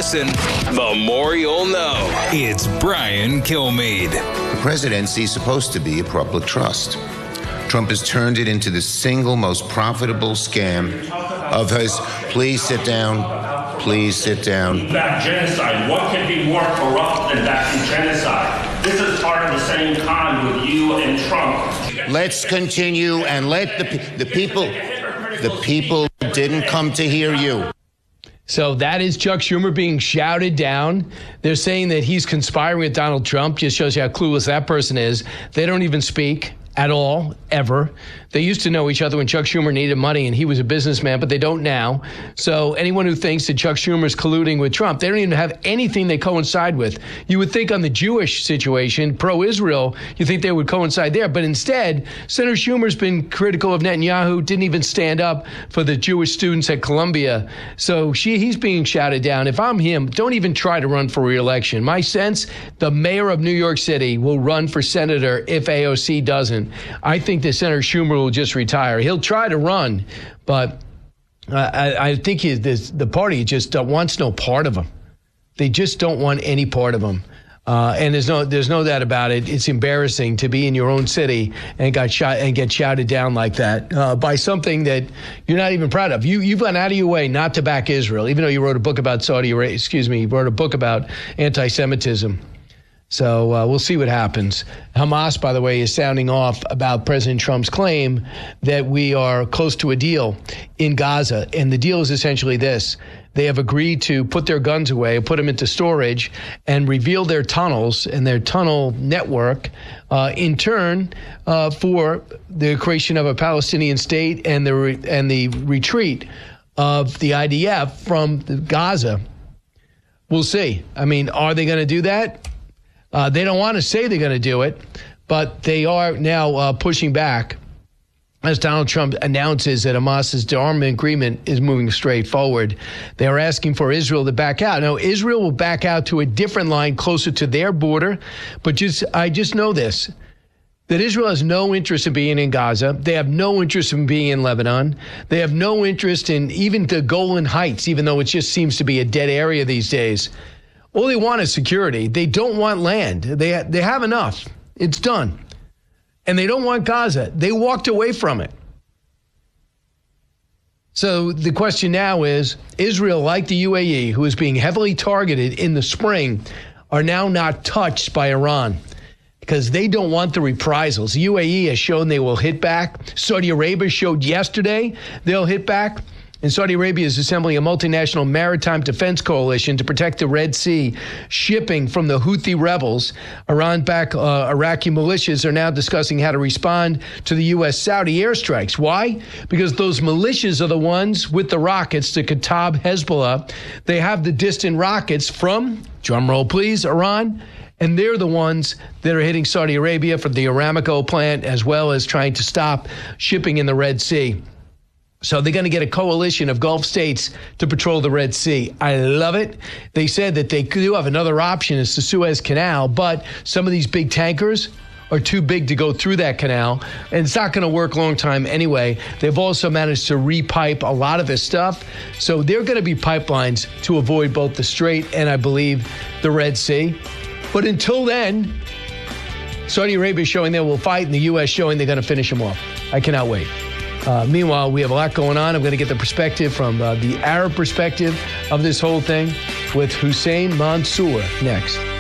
listen, the more you'll know. It's Brian Kilmeade. The presidency is supposed to be a public trust. Trump has turned it into the single most profitable scam of his. Please sit down. Please sit down. That genocide. What could be more corrupt than that genocide? This is part of the same con with you and Trump. Let's continue and let the people didn't come to hear you. So that is Chuck Schumer being shouted down. They're saying that he's conspiring with Donald Trump. Just shows you how clueless that person is. They don't even speak at all, ever. They used to know each other when Chuck Schumer needed money and he was a businessman, but they don't now. So anyone who thinks that Chuck Schumer's colluding with Trump, they don't even have anything they coincide with. You would think on the Jewish situation, pro-Israel, you think they would coincide there. But instead, Senator Schumer's been critical of Netanyahu, didn't even stand up for the Jewish students at Columbia. So he's being shouted down. If I'm him, don't even try to run for re-election. My sense, the mayor of New York City will run for senator if AOC doesn't. I think that Senator Schumer will just retire. He'll try to run, but I think the party just wants no part of him. They just don't want any part of him. And there's no doubt about it. It's embarrassing to be in your own city and get shouted down like that by something that you're not even proud of. You've gone out of your way not to back Israel, even though you wrote a book about you wrote a book about anti-Semitism. So we'll see what happens. Hamas, by the way, is sounding off about President Trump's claim that we are close to a deal in Gaza. And the deal is essentially this. They have agreed to put their guns away, put them into storage, and reveal their tunnels and their tunnel network in turn for the creation of a Palestinian state and the retreat of the IDF from Gaza. We'll see. I mean, are they going to do that? They don't want to say they're going to do it, but they are now pushing back as Donald Trump announces that Hamas's disarmament agreement is moving straight forward. They are asking for Israel to back out. Now, Israel will back out to a different line closer to their border, but I just know this, that Israel has no interest in being in Gaza. They have no interest in being in Lebanon. They have no interest in even the Golan Heights, even though it just seems to be a dead area these days. All they want is security. They don't want land. They have enough. It's done. And they don't want Gaza. They walked away from it. So the question now is, Israel, like the UAE, who is being heavily targeted in the spring, are now not touched by Iran because they don't want the reprisals. The UAE has shown they will hit back. Saudi Arabia showed yesterday they'll hit back. And Saudi Arabia is assembling a multinational maritime defense coalition to protect the Red Sea shipping from the Houthi rebels. Iran-backed Iraqi militias are now discussing how to respond to the U.S.-Saudi airstrikes. Why? Because those militias are the ones with the rockets, the Kataib Hezbollah. They have the distant rockets from, drumroll please, Iran. And they're the ones that are hitting Saudi Arabia for the Aramco plant, as well as trying to stop shipping in the Red Sea. So they're going to get a coalition of Gulf states to patrol the Red Sea. I love it. They said that they do have another option. It's the Suez Canal, but some of these big tankers are too big to go through that canal, and it's not going to work a long time anyway. They've also managed to repipe a lot of this stuff. So there are going to be pipelines to avoid both the Strait and, I believe, the Red Sea. But until then, Saudi Arabia is showing they will fight, and the U.S. showing they're going to finish them off. I cannot wait. Meanwhile, we have a lot going on. I'm going to get the perspective from the Arab perspective of this whole thing with Hussein Mansour next.